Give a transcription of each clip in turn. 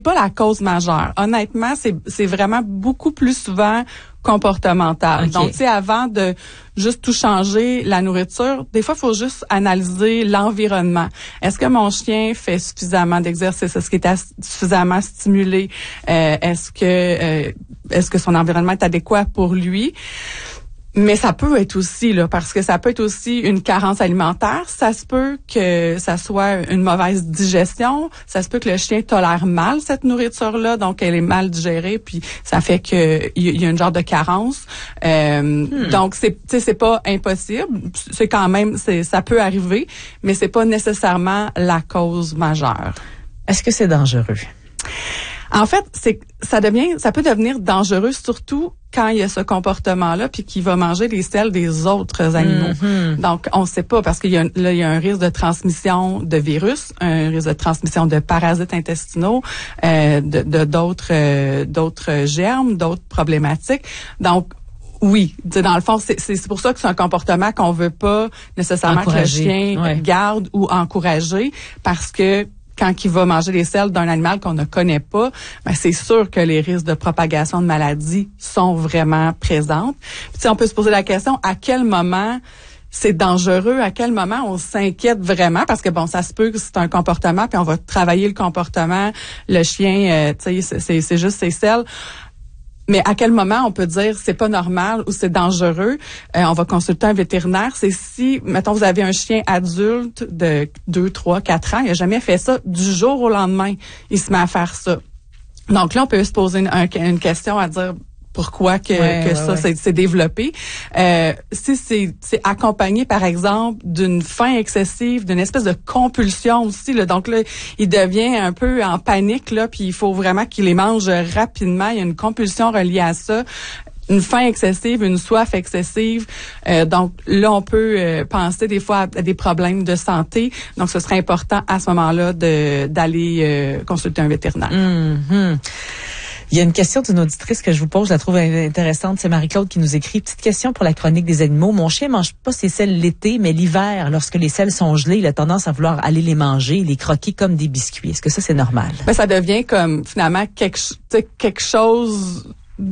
pas la cause majeure. Honnêtement, c'est vraiment beaucoup plus souvent comportemental. Okay. Donc, tu sais, avant de juste tout changer, la nourriture, des fois, il faut juste analyser l'environnement. Est-ce que mon chien fait suffisamment d'exercice? Est-ce qu'il est suffisamment stimulé? Est-ce que son environnement est adéquat pour lui? Mais ça peut être aussi, là, parce que ça peut être aussi une carence alimentaire. Ça se peut que ça soit une mauvaise digestion. Ça se peut que le chien tolère mal cette nourriture-là, donc elle est mal digérée, puis ça fait que il y a une genre de carence. Donc c'est pas impossible. C'est quand même, ça peut arriver, mais c'est pas nécessairement la cause majeure. Est-ce que c'est dangereux? En fait, ça peut devenir dangereux, surtout quand il y a ce comportement-là, puis qu'il va manger les selles des autres animaux. Mm-hmm. Donc, on ne sait pas, parce qu'il y a un risque de transmission de virus, un risque de transmission de parasites intestinaux, d'autres germes, d'autres problématiques. Donc, oui, dans le fond, c'est pour ça que c'est un comportement qu'on veut pas nécessairement encourager, que le chien garde ou encourager, parce que quand il va manger les selles d'un animal qu'on ne connaît pas, ben c'est sûr que les risques de propagation de maladies sont vraiment présents. Puis on peut se poser la question, à quel moment c'est dangereux, à quel moment on s'inquiète vraiment, parce que bon, ça se peut que c'est un comportement, puis on va travailler le comportement, le chien, tu sais, c'est juste ses selles. Mais à quel moment on peut dire c'est pas normal ou c'est dangereux? On va consulter un vétérinaire. C'est si, mettons, vous avez un chien adulte de 2, 3, 4 ans, il a jamais fait ça, du jour au lendemain, il se met à faire ça. Donc là, on peut se poser une question à dire pourquoi ça s'est développé. Si c'est accompagné, par exemple, d'une faim excessive, d'une espèce de compulsion aussi, là. Donc là, il devient un peu en panique, là, puis il faut vraiment qu'il les mange rapidement. Il y a une compulsion reliée à ça. Une faim excessive, une soif excessive. Donc là, on peut penser des fois à des problèmes de santé. Donc, ce serait important à ce moment-là d'aller consulter un vétérinaire. Mm-hmm. Il y a une question d'une auditrice que je vous pose, je la trouve intéressante. C'est Marie-Claude qui nous écrit. Petite question pour la chronique des animaux. Mon chien mange pas ses selles l'été, mais l'hiver, lorsque les selles sont gelées, il a tendance à vouloir aller les manger, les croquer comme des biscuits. Est-ce que ça, c'est normal? Ben, ça devient comme, finalement, quelque chose...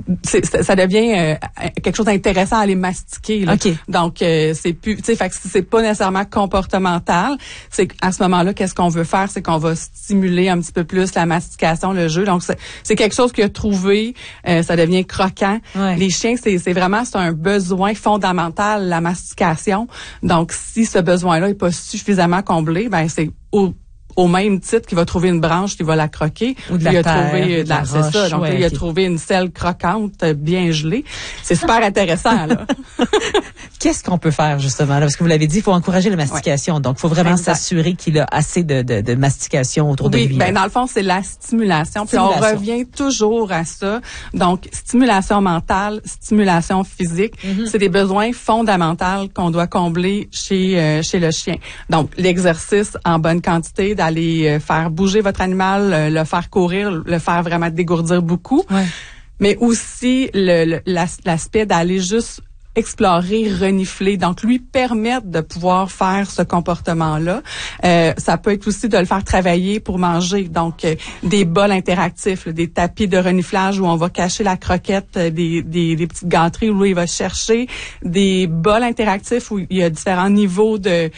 ça devient quelque chose d'intéressant à les mastiquer, là. Okay. Donc c'est plus, tu sais, fait que c'est pas nécessairement comportemental. C'est qu'à ce moment-là, qu'est-ce qu'on veut faire, c'est qu'on va stimuler un petit peu plus la mastication, le jeu. Donc c'est quelque chose qu'il a trouvé, ça devient croquant. Ouais. Les chiens, c'est un besoin fondamental, la mastication. Donc si ce besoin-là est pas suffisamment comblé, ben c'est au même titre qu'il va trouver une branche, qu'il va la croquer. Ou de la terre, trouvé de la c'est roche, ça. Donc, ouais, il a trouvé une selle croquante, bien gelée. C'est super intéressant, là. Qu'est-ce qu'on peut faire, justement, là? Parce que vous l'avez dit, il faut encourager la mastication. Ouais. Donc, il faut vraiment s'assurer qu'il a assez de mastication autour de lui. Ben, dans le fond, c'est la stimulation. Puis on revient toujours à ça. Donc, stimulation mentale, stimulation physique, c'est des besoins fondamentaux qu'on doit combler chez le chien. Donc, l'exercice en bonne quantité, d'aller faire bouger votre animal, le faire courir, le faire vraiment dégourdir beaucoup. Ouais. Mais aussi l'aspect d'aller juste explorer, renifler, donc lui permettre de pouvoir faire ce comportement-là. Ça peut être aussi de le faire travailler pour manger, donc des bols interactifs, là, des tapis de reniflage où on va cacher la croquette, des petites gâteries où il va chercher, des bols interactifs où il y a différents niveaux de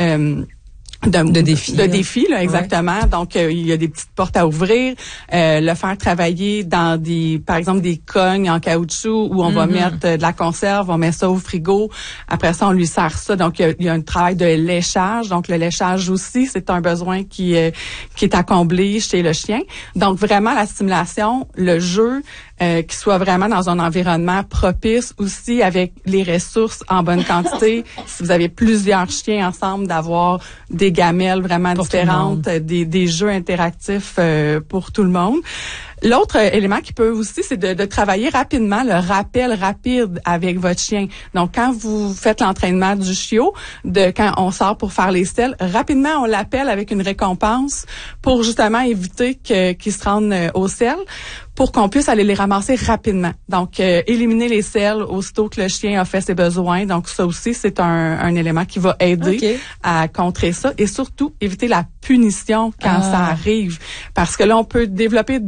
défis, là, exactement. Ouais. Donc, il y a des petites portes à ouvrir, le faire travailler dans par exemple, des cognes en caoutchouc où on va mettre de la conserve, on met ça au frigo. Après ça, on lui sert ça. Donc, il y a un travail de léchage. Donc, le léchage aussi, c'est un besoin qui est à combler chez le chien. Donc, vraiment, la stimulation, le jeu, qui soit vraiment dans un environnement propice aussi avec les ressources en bonne quantité. Si vous avez plusieurs chiens ensemble, d'avoir des gamelles vraiment différentes, des jeux interactifs pour tout le monde. L'autre élément qui peut aussi, c'est de travailler rapidement, le rappel rapide avec votre chien. Donc, quand vous faites l'entraînement du chiot, quand on sort pour faire les selles, rapidement, on l'appelle avec une récompense pour justement éviter qu'il se rende aux selles, pour qu'on puisse aller les ramasser rapidement. Donc, éliminer les selles aussitôt que le chien a fait ses besoins. Donc, ça aussi, c'est un élément qui va aider à contrer ça. Et surtout, éviter la punition quand ça arrive. Parce que là, on peut développer